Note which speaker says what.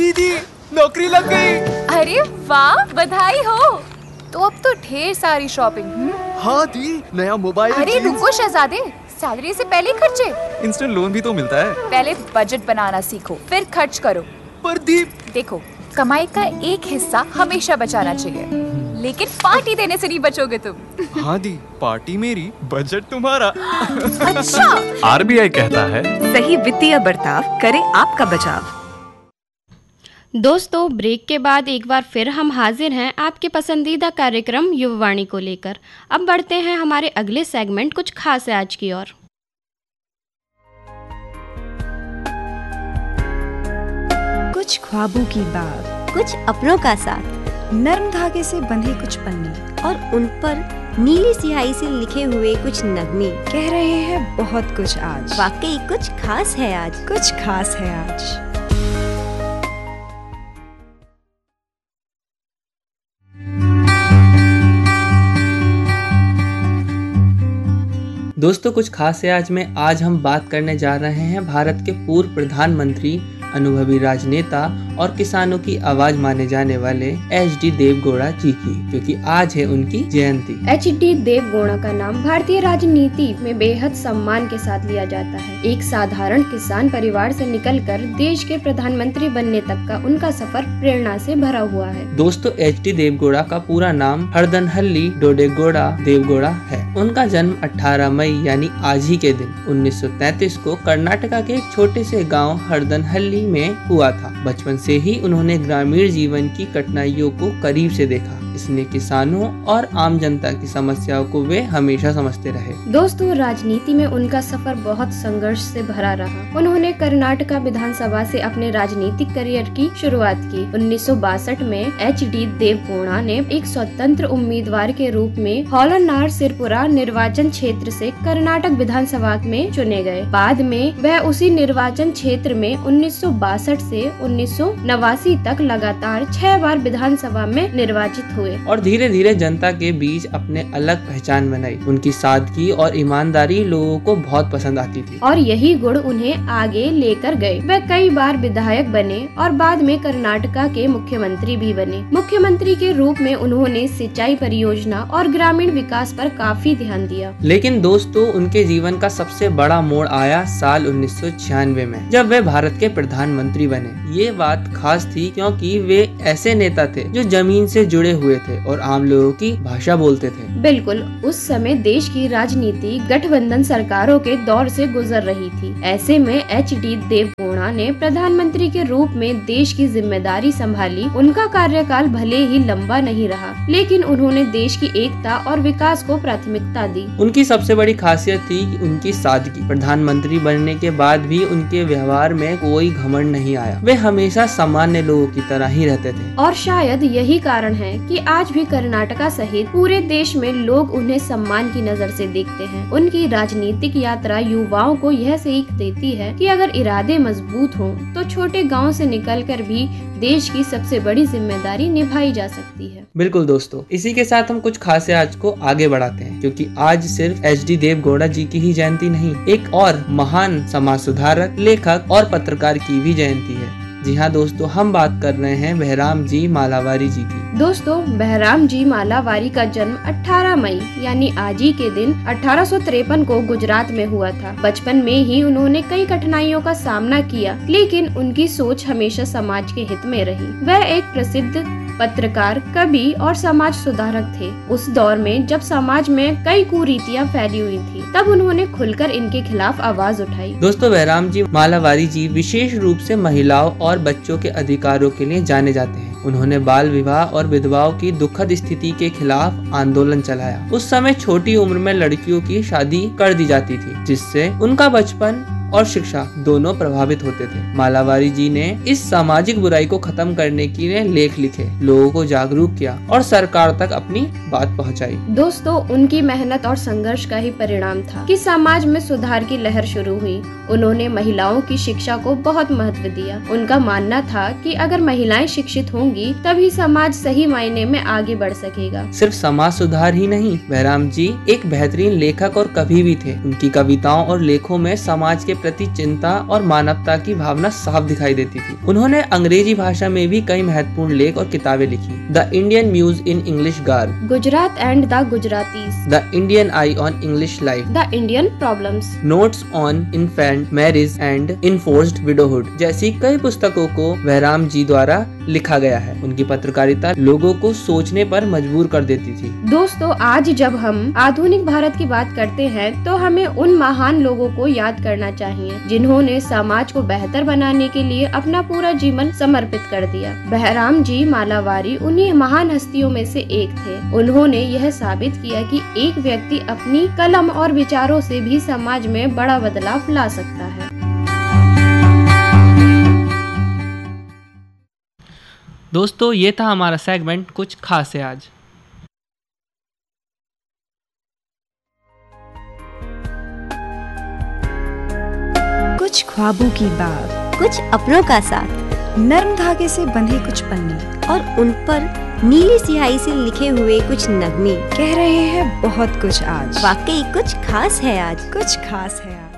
Speaker 1: दीदी नौकरी लग गई।
Speaker 2: अरे वाह, बधाई हो। तो अब तो ढेर सारी शॉपिंग।
Speaker 1: हाँ दी, नया मोबाइल।
Speaker 2: अरे रुको शहजादे, सैलरी से पहले खर्चे।
Speaker 1: इंस्टेंट लोन भी तो मिलता है।
Speaker 2: पहले बजट बनाना सीखो, फिर खर्च करो।
Speaker 1: पर दी
Speaker 2: देखो, कमाई का एक हिस्सा हमेशा बचाना चाहिए, लेकिन पार्टी देने से नहीं बचोगे तुम।
Speaker 1: हाँ दी, पार्टी मेरी, बजट तुम्हारा।
Speaker 2: अच्छा।
Speaker 3: आरबीआई कहता है,
Speaker 4: सही वित्तीय बर्ताव करे आपका बचाव।
Speaker 5: दोस्तों, ब्रेक के बाद एक बार फिर हम हाजिर हैं आपके पसंदीदा कार्यक्रम युववाणी को लेकर। अब बढ़ते हैं हमारे अगले सेगमेंट कुछ खास है आज की ओर।
Speaker 4: कुछ ख्वाबों की बात,
Speaker 6: कुछ अपनों का साथ,
Speaker 4: नर्म धागे से बंधे कुछ पन्ने
Speaker 6: और उन पर नीली स्याही से लिखे हुए कुछ नगमे।
Speaker 4: कह रहे हैं बहुत कुछ आज।
Speaker 6: वाकई कुछ खास है आज।
Speaker 4: कुछ खास है आज।
Speaker 7: दोस्तों, कुछ खास है आज में आज हम बात करने जा रहे हैं भारत के पूर्व प्रधानमंत्री, अनुभवी राजनेता और किसानों की आवाज माने जाने वाले एच.डी. देवगौड़ा जी की, क्योंकि आज है उनकी जयंती।
Speaker 5: एच.डी. देवगौड़ा का नाम भारतीय राजनीति में बेहद सम्मान के साथ लिया जाता है। एक साधारण किसान परिवार से निकलकर देश के प्रधानमंत्री बनने तक का उनका सफर प्रेरणा से भरा हुआ है।
Speaker 7: दोस्तों, एच.डी. देवगौड़ा का पूरा नाम हरदनहल्ली डोडेगौड़ा देवगौड़ा है। उनका जन्म 18 मई यानी आज ही के दिन 1933 को कर्नाटका के एक छोटे से गाँव हरदनहल्ली में हुआ था। बचपन से ही उन्होंने ग्रामीण जीवन की कठिनाइयों को करीब से देखा, इसलिए किसानों और आम जनता की समस्याओं को वे हमेशा समझते रहे।
Speaker 5: दोस्तों, राजनीति में उनका सफर बहुत संघर्ष से भरा रहा। उन्होंने कर्नाटका विधानसभा से अपने राजनीतिक करियर की शुरुआत की। 1962 में एच.डी. देवगौड़ा ने एक स्वतंत्र उम्मीदवार के रूप में होलनार सिरपुरा निर्वाचन क्षेत्र से कर्नाटक विधानसभा में चुने गए। बाद में वह उसी निर्वाचन क्षेत्र में 1962 से 1989 तक लगातार 6 बार विधानसभा में निर्वाचित हुए
Speaker 7: और धीरे धीरे जनता के बीच अपने अलग पहचान बनाई। उनकी सादगी और ईमानदारी लोगों को बहुत पसंद आती थी
Speaker 5: और यही गुण उन्हें आगे लेकर गए। वह कई बार विधायक बने और बाद में कर्नाटका के मुख्यमंत्री भी बने। मुख्यमंत्री के रूप में उन्होंने सिंचाई परियोजना और ग्रामीण विकास पर काफी ध्यान दिया।
Speaker 7: लेकिन दोस्तों, उनके जीवन का सबसे बड़ा मोड़ आया साल 1996 में, जब वे भारत के प्रधानमंत्री बने। ये बात खास थी क्योंकि वे ऐसे नेता थे जो जमीन से जुड़े हुए थे और आम लोगों की भाषा बोलते थे।
Speaker 5: बिल्कुल, उस समय देश की राजनीति गठबंधन सरकारों के दौर से गुजर रही थी। ऐसे में एच.डी. देवगौड़ा ने प्रधानमंत्री के रूप में देश की जिम्मेदारी संभाली। उनका कार्यकाल भले ही लंबा नहीं रहा, लेकिन उन्होंने देश की एकता और विकास को प्राथमिकता दी।
Speaker 7: उनकी सबसे बड़ी खासियत थी उनकी सादगी। प्रधानमंत्री बनने के बाद भी उनके व्यवहार में कोई घमंड नहीं आया। वे हमेशा सामान्य लोगों की तरह ही रहते थे
Speaker 5: और शायद यही कारण है कि आज भी कर्नाटका सहित पूरे देश में लोग उन्हें सम्मान की नजर से देखते हैं। उनकी राजनीतिक यात्रा युवाओं को यह सीख देती है कि अगर इरादे मजबूत हों तो छोटे गांव से निकलकर भी देश की सबसे बड़ी जिम्मेदारी निभाई जा सकती है।
Speaker 7: बिल्कुल दोस्तों, इसी के साथ हम कुछ खास आज को आगे बढ़ाते हैं, क्योंकि आज सिर्फ एच.डी. देवगौड़ा जी की ही जयंती नहीं, एक और महान समाज सुधारक, लेखक और पत्रकार की भी जयंती है। जी हाँ दोस्तों, हम बात कर रहे हैं बहराम जी मालावारी जी की।
Speaker 5: दोस्तों, बहराम जी मालावारी का जन्म 18 मई यानी आज ही के दिन 1853 को गुजरात में हुआ था। बचपन में ही उन्होंने कई कठिनाइयों का सामना किया, लेकिन उनकी सोच हमेशा समाज के हित में रही। वह एक प्रसिद्ध पत्रकार, कवि और समाज सुधारक थे। उस दौर में जब समाज में कई कुरीतियां फैली हुई थी, तब उन्होंने खुलकर इनके खिलाफ आवाज उठाई।
Speaker 7: दोस्तों, बहराम जी मालावारी जी विशेष रूप से महिलाओं और बच्चों के अधिकारों के लिए जाने जाते हैं। उन्होंने बाल विवाह और विधवाओं की दुखद स्थिति के खिलाफ आंदोलन चलाया। उस समय छोटी उम्र में लड़कियों की शादी कर दी जाती थी, जिससे उनका बचपन और शिक्षा दोनों प्रभावित होते थे। मालावारी जी ने इस सामाजिक बुराई को खत्म करने के लिए लेख लिखे, लोगों को जागरूक किया और सरकार तक अपनी बात पहुंचाई।
Speaker 5: दोस्तों, उनकी मेहनत और संघर्ष का ही परिणाम था कि समाज में सुधार की लहर शुरू हुई। उन्होंने महिलाओं की शिक्षा को बहुत महत्व दिया। उनका मानना था कि अगर महिलाएं शिक्षित होंगी तभी समाज सही मायने में आगे बढ़ सकेगा।
Speaker 7: सिर्फ समाज सुधार ही नहीं, बहराम जी एक बेहतरीन लेखक और कवि भी थे। उनकी कविताओं और लेखों में समाज के प्रति चिंता और मानवता की भावना साफ दिखाई देती थी। उन्होंने अंग्रेजी भाषा में भी कई महत्वपूर्ण लेख और किताबें लिखी। The Indian muse in English Garg,
Speaker 5: Gujarat and the Gujaratis,
Speaker 7: the Indian I on English life,
Speaker 5: the Indian problems,
Speaker 7: notes on infant marriage and enforced widowhood जैसी कई पुस्तकों को बहराम जी द्वारा लिखा गया है। उनकी पत्रकारिता लोगों को सोचने पर मजबूर कर देती थी।
Speaker 5: दोस्तों, आज जब हम आधुनिक भारत की बात करते हैं तो हमें उन महान लोगों को याद करना चाहिए जिन्होंने समाज को बेहतर बनाने के लिए अपना पूरा जीवन समर्पित कर दिया। बहराम जी मालावारी उन्हीं महान हस्तियों में से एक थे। उन्होंने यह साबित किया कि एक व्यक्ति अपनी कलम और विचारों से भी समाज में बड़ा बदलाव ला सकता है।
Speaker 7: दोस्तों, ये था हमारा सेगमेंट कुछ खास है आज।
Speaker 4: कुछ ख्वाबों की बात,
Speaker 6: कुछ अपनों का साथ,
Speaker 4: नर्म धागे से बंधे कुछ पन्ने,
Speaker 6: और उन पर नीली स्याही से लिखे हुए कुछ नगमे।
Speaker 4: कह रहे हैं बहुत कुछ आज।
Speaker 6: वाकई कुछ खास है आज।
Speaker 4: कुछ खास है आज।